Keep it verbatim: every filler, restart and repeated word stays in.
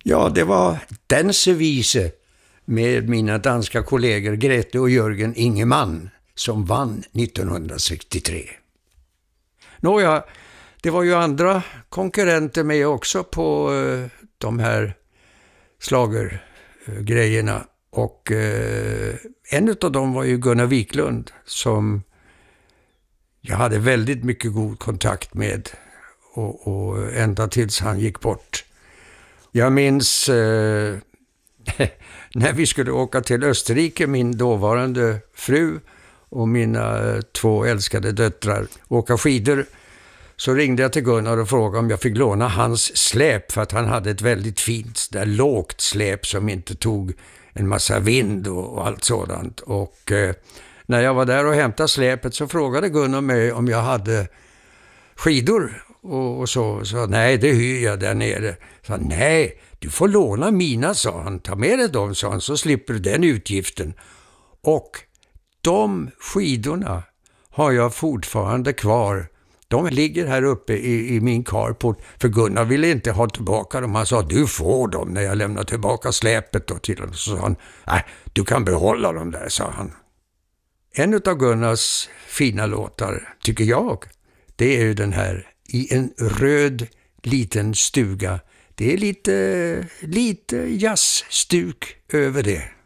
Ja, det var Danse Vise med mina danska kollegor Grete och Jörgen Ingemann som vann nittonhundrasextiotre. Nåja, det var ju andra konkurrenter med också på eh, de här slagergrejerna. Och eh, en av dem var ju Gunnar Wiklund som jag hade väldigt mycket god kontakt med och, och ända tills han gick bort. Jag minns eh, när vi skulle åka till Österrike, min dåvarande fru och mina två älskade döttrar, åka skidor, så ringde jag till Gunnar och frågade om jag fick låna hans släp för att han hade ett väldigt fint där lågt släp som inte tog en massa vind och, och allt sådant. Och eh, när jag var där och hämtade släpet så frågade Gunnar mig om jag hade skidor och, och så sa nej, det hyr jag där nere. Så nej, du får låna mina, sa han. Ta med dig dem, sa han, så slipper du den utgiften. Och de skidorna har jag fortfarande kvar. De ligger här uppe i, i min carport, för Gunnar ville inte ha tillbaka dem. Han sa, du får dem när jag lämnar tillbaka släpet då till honom. Så sa han, nej, du kan behålla dem där, sa han. En av Gunnars fina låtar, tycker jag, det är ju den här I en röd liten stuga. Det är lite, lite jazzstuk över det.